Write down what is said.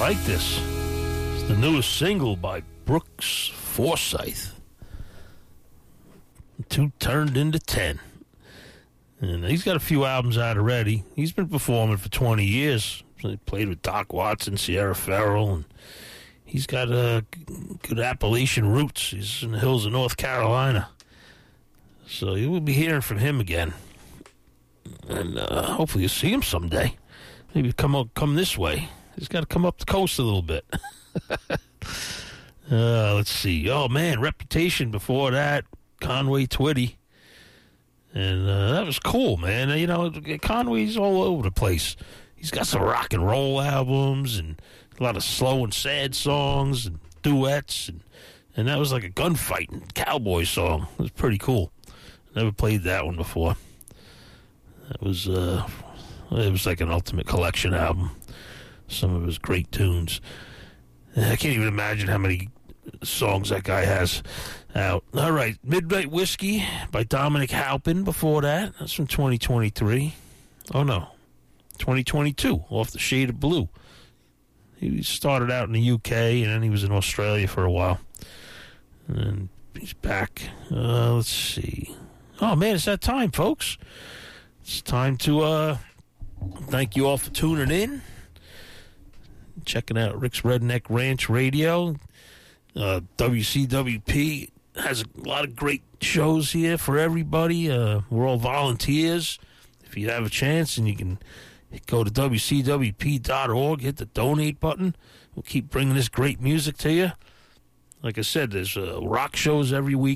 like this. It's the newest single by Brooks Forsyth. 2 turned into 10. And he's got a few albums out already. He's been performing for 20 years. He played with Doc Watson, Sierra Ferrell, and he's got good Appalachian roots. He's in the hills of North Carolina. So you will be hearing from him again. And hopefully you'll see him someday. Maybe come this way. He's got to come up the coast a little bit. Let's see. Oh, man, Reputation before that. Conway Twitty. And that was cool, man. You know, Conway's all over the place. He's got some rock and roll albums and a lot of slow and sad songs and duets. And that was like a gunfighting cowboy song. It was pretty cool. Never played that one before. That was, it was like an Ultimate Collection album. Some of his great tunes. I can't even imagine how many songs that guy has out. All right, Midnight Whiskey by Dominic Halpin before that. That's from 2023. Oh, no. 2022, Off the Shade of Blue. He started out in the UK, and then he was in Australia for a while. And he's back. Let's see. Oh, man, it's that time, folks. It's time to thank you all for tuning in. Checking out Rick's Redneck Ranch Radio. WCWP has a lot of great shows here for everybody. We're all volunteers. If you have a chance and you can go to WCWP.org, hit the donate button. We'll keep bringing this great music to you. Like I said, there's rock shows every week.